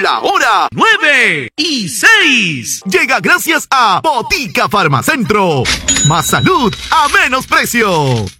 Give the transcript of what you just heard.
La hora 9:06. Llega gracias a Botica Farmacentro. Más salud a menos precio.